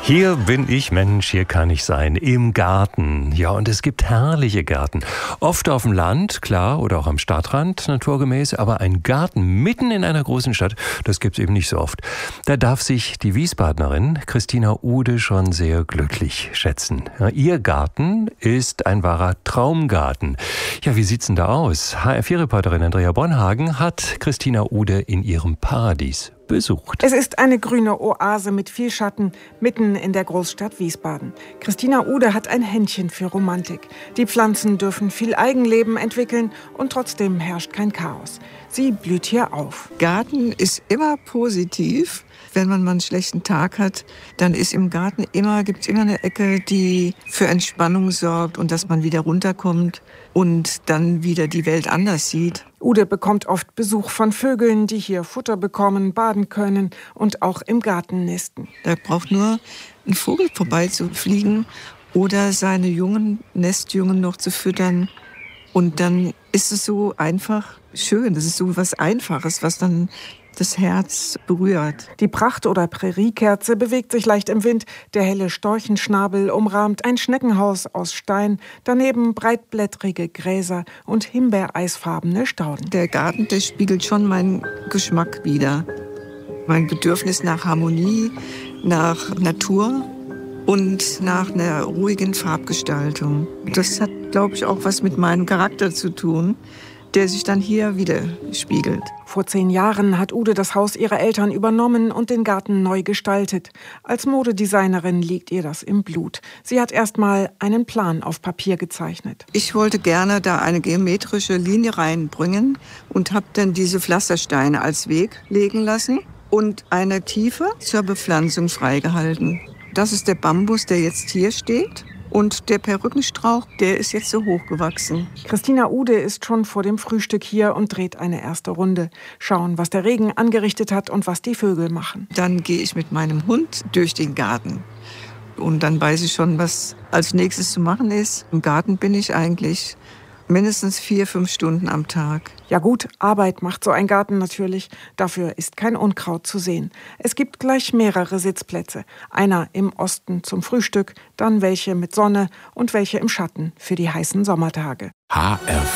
Hier bin ich, Mensch, hier kann ich sein, im Garten. Ja, und es gibt herrliche Gärten. Oft auf dem Land, klar, oder auch am Stadtrand, naturgemäß, aber ein Garten mitten in einer großen Stadt, das gibt's eben nicht so oft. Da darf sich die Wiesbadenerin Christina Ude schon sehr glücklich schätzen. Ja, ihr Garten ist ein wahrer Traumgarten. Ja, wie sieht's denn da aus? HR4-Reporterin Andrea Bonhagen hat Christina Ude in ihrem Paradies besucht. Es ist eine grüne Oase mit viel Schatten, mitten in der Großstadt Wiesbaden. Christina Ude hat ein Händchen für Romantik. Die Pflanzen dürfen viel Eigenleben entwickeln und trotzdem herrscht kein Chaos. Sie blüht hier auf. Garten ist immer positiv. Wenn man mal einen schlechten Tag hat, dann ist im Garten gibt's immer eine Ecke, die für Entspannung sorgt und dass man wieder runterkommt und dann wieder die Welt anders sieht. Ude bekommt oft Besuch von Vögeln, die hier Futter bekommen, baden können und auch im Garten nisten. Da braucht nur ein Vogel vorbeizufliegen oder seine Nestjungen noch zu füttern. Und dann ist es so einfach schön. Das ist so was Einfaches, was dann das Herz berührt. Die Pracht- oder Präriekerze bewegt sich leicht im Wind. Der helle Storchenschnabel umrahmt ein Schneckenhaus aus Stein. Daneben breitblättrige Gräser und himbeereisfarbene Stauden. Der Garten, der spiegelt schon meinen Geschmack wider. Mein Bedürfnis nach Harmonie, nach Natur und nach einer ruhigen Farbgestaltung. Das hat, glaube ich, auch was mit meinem Charakter zu tun, der sich dann hier wieder spiegelt. Vor 10 Jahren hat Ude das Haus ihrer Eltern übernommen und den Garten neu gestaltet. Als Modedesignerin liegt ihr das im Blut. Sie hat erst mal einen Plan auf Papier gezeichnet. Ich wollte gerne da eine geometrische Linie reinbringen und habe dann diese Pflastersteine als Weg legen lassen und eine Tiefe zur Bepflanzung freigehalten. Das ist der Bambus, der jetzt hier steht. Und der Perückenstrauch, der ist jetzt so hochgewachsen. Christina Ude ist schon vor dem Frühstück hier und dreht eine erste Runde. Schauen, was der Regen angerichtet hat und was die Vögel machen. Dann gehe ich mit meinem Hund durch den Garten. Und dann weiß ich schon, was als nächstes zu machen ist. Im Garten bin ich eigentlich mindestens 4-5 Stunden am Tag. Ja gut, Arbeit macht so ein Garten natürlich. Dafür ist kein Unkraut zu sehen. Es gibt gleich mehrere Sitzplätze. Einer im Osten zum Frühstück, dann welche mit Sonne und welche im Schatten für die heißen Sommertage. HR